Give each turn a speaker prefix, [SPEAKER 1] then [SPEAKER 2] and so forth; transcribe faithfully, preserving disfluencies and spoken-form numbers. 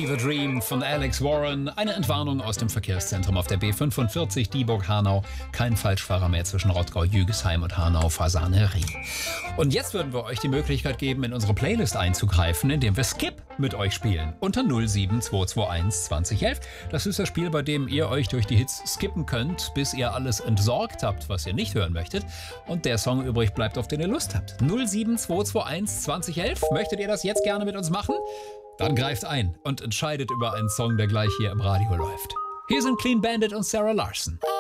[SPEAKER 1] Fever Dream von Alex Warren. Eine Entwarnung aus dem Verkehrszentrum auf der B fünfundvierzig Dieburg-Hanau. Kein Falschfahrer mehr zwischen Rottgau, Jügesheim und Hanau-Fasanerie. Und jetzt würden wir euch die Möglichkeit geben, in unsere Playlist einzugreifen, indem wir Skip mit euch spielen. Unter null sieben zwei zwei eins zwanzig elf. Das ist das Spiel, bei dem ihr euch durch die Hits skippen könnt, bis ihr alles entsorgt habt, was ihr nicht hören möchtet. Und der Song übrig bleibt, auf den ihr Lust habt. null sieben zwei zwei eins zwanzig elf. Möchtet ihr das jetzt gerne mit uns machen? Dann greift ein und entscheidet über einen Song, der gleich hier im Radio läuft. Hier sind Clean Bandit und Sarah Larson.